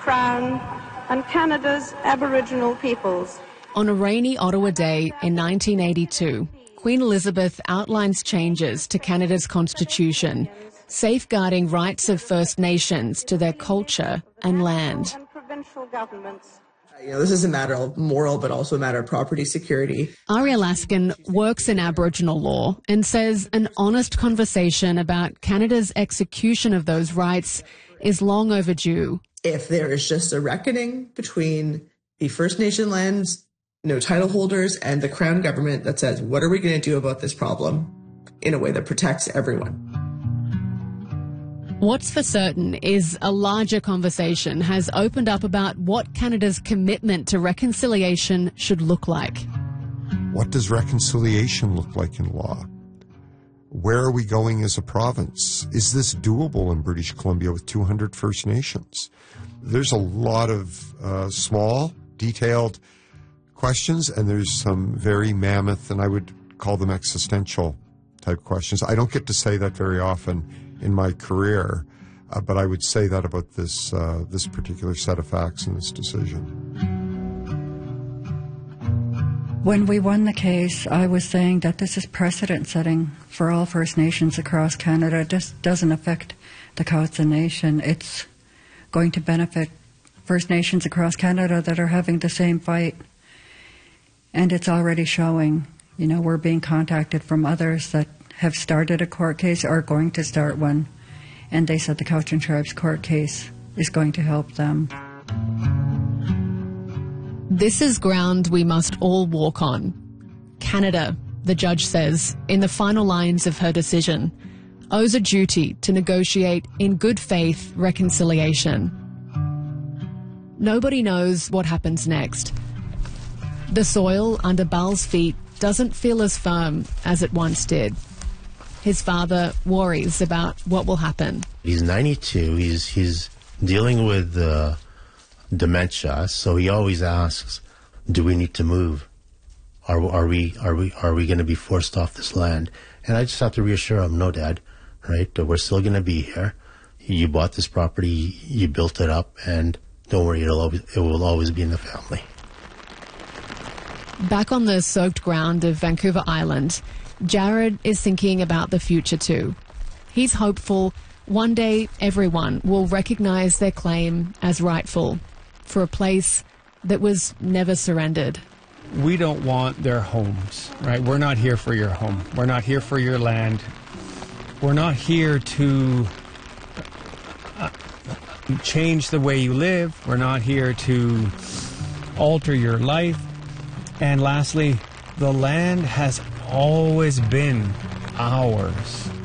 Crown, and Canada's Aboriginal peoples. On a rainy Ottawa day in 1982, Queen Elizabeth outlines changes to Canada's constitution, safeguarding rights of First Nations to their culture and land. Provincial governments. This is a matter of moral, but also a matter of property security. Aria Laskin works in Aboriginal law and says an honest conversation about Canada's execution of those rights is long overdue. If there is just a reckoning between the First Nation lands, title holders, and the Crown government that says, what are we going to do about this problem in a way that protects everyone? What's for certain is a larger conversation has opened up about what Canada's commitment to reconciliation should look like. What does reconciliation look like in law? Where are we going as a province? Is this doable in British Columbia with 200 First Nations? There's a lot of small, detailed questions, and there's some very mammoth, and I would call them existential type questions. I don't get to say that very often in my career, but I would say that about this particular set of facts and this decision. When we won the case, I was saying that this is precedent-setting for all First Nations across Canada. It just doesn't affect the Cowichan Nation. It's going to benefit First Nations across Canada that are having the same fight. And it's already showing. We're being contacted from others that have started a court case or are going to start one. And they said the Cowichan Tribe's court case is going to help them. This is ground we must all walk on. Canada, the judge says, in the final lines of her decision, owes a duty to negotiate in good faith reconciliation. Nobody knows what happens next. The soil under Bal's feet doesn't feel as firm as it once did. His father worries about what will happen. He's 92. He's dealing with dementia, so he always asks, "Do we need to move? Are we going to be forced off this land?" And I just have to reassure him, "No, Dad. Right? We're still going to be here. You bought this property, you built it up, and don't worry, it will always be in the family." Back on the soaked ground of Vancouver Island, Jared is thinking about the future too. He's hopeful one day everyone will recognise their claim as rightful for a place that was never surrendered. We don't want their homes, right? We're not here for your home. We're not here for your land. We're not here to change the way you live. We're not here to alter your life. And lastly, the land has always been ours.